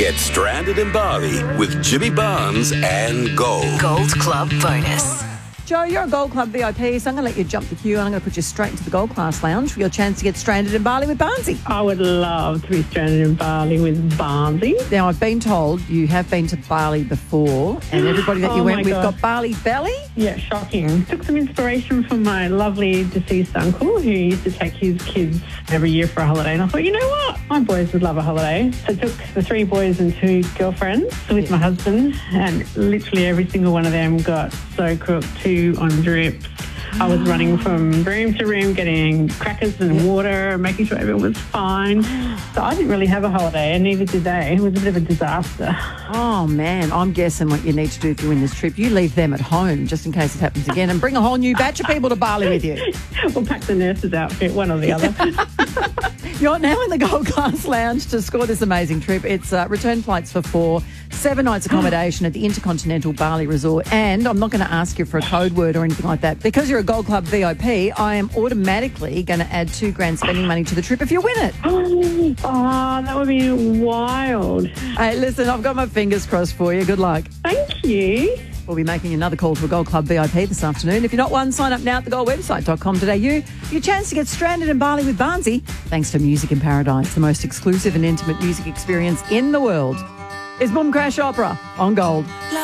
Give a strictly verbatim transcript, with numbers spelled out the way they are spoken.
Get stranded in Bali with Jimmy Barnes and Gold. Gold Club bonus. Joe, you're a Gold Club V I P, so I'm going to let you jump the queue and I'm going to put you straight into the Gold Class Lounge for your chance to get stranded in Bali with Barnesy. I would love to be stranded in Bali with Barnesy. Now, I've been told you have been to Bali before, and everybody that you Oh went my with God. got Bali belly. Yeah, shocking. Took some inspiration from my lovely deceased uncle who used to take his kids every year for a holiday. And I thought, you know what? My boys would love a holiday. So I took the three boys and two girlfriends with my husband, and literally every single one of them got so cooked, two on drip. I was running from room to room, getting crackers and water, making sure everyone was fine. So I didn't really have a holiday, and neither did they. It was a bit of a disaster. Oh, man, I'm guessing what you need to do if you win this trip, you leave them at home just in case it happens again and bring a whole new batch of people to Bali with you. We'll pack the nurse's outfit, one or the other. You're now in the Gold Class Lounge to score this amazing trip. It's uh, return flights for four, seven nights accommodation at the Intercontinental Bali Resort. And I'm not going to ask you for a code word or anything like that. Because you're a Gold Club V I P, I am automatically going to add two grand spending money to the trip if you win it. Oh, that would be wild. Hey, listen, I've got my fingers crossed for you. Good luck. Thank you. We'll be making another call to a Gold Club V I P this afternoon. If you're not one, sign up now at the gold website dot com dot a u. Your chance to get stranded in Bali with Barnesy, thanks to Music in Paradise, the most exclusive and intimate music experience in the world. It's Boom Crash Opera on Gold.